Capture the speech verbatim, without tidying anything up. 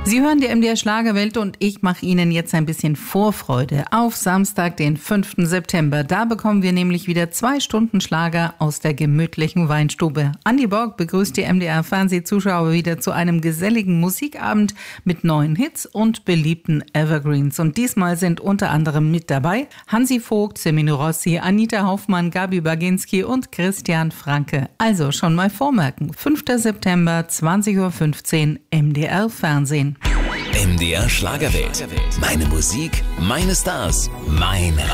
Sie hören die M D R Schlagerwelt und ich mache Ihnen jetzt ein bisschen Vorfreude auf Samstag, den fünften September. Da bekommen wir nämlich wieder zwei Stunden Schlager aus der gemütlichen Weinstube. Andi Borg begrüßt die M D R Fernsehzuschauer wieder zu einem geselligen Musikabend mit neuen Hits und beliebten Evergreens. Und diesmal sind unter anderem mit dabei Hansi Vogt, Semino Rossi, Anita Hoffmann, Gabi Baginski und Christian Franke. Also schon mal vormerken. fünfter September, zwanzig Uhr fünfzehn, M D R Fernsehen. M D R Schlagerwelt. Meine Musik, meine Stars, mein